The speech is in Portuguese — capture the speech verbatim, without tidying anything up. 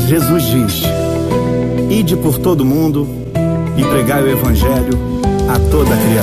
Jesus diz: ide por todo mundo e pregai o evangelho a toda a criatura.